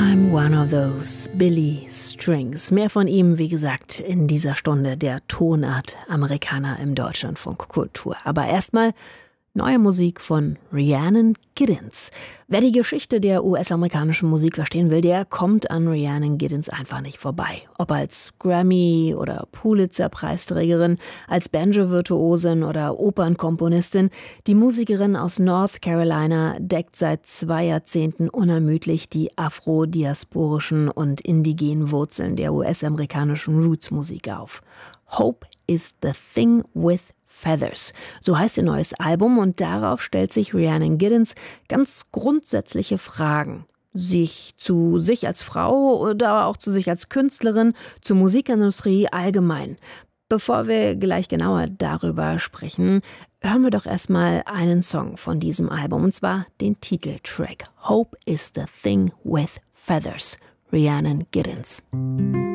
I'm one of those Billy Strings. Mehr von ihm, wie gesagt, in dieser Stunde der Tonart Amerikaner im Deutschlandfunk Kultur. Aber erstmal neue Musik von Rhiannon Giddens. Wer die Geschichte der US-amerikanischen Musik verstehen will, der kommt an Rhiannon Giddens einfach nicht vorbei. Ob als Grammy- oder Pulitzer-Preisträgerin, als Banjo-Virtuosin oder Opernkomponistin, die Musikerin aus North Carolina deckt seit 2 Jahrzehnten unermüdlich die afrodiasporischen und indigenen Wurzeln der US-amerikanischen Roots-Musik auf. Hope is the thing with Feathers. So heißt ihr neues Album und darauf stellt sich Rhiannon Giddens ganz grundsätzliche Fragen. Zu sich als Frau oder auch zu sich als Künstlerin, zur Musikindustrie allgemein. Bevor wir gleich genauer darüber sprechen, hören wir doch erstmal einen Song von diesem Album, und zwar den Titeltrack Hope is the thing with Feathers. Rhiannon Giddens.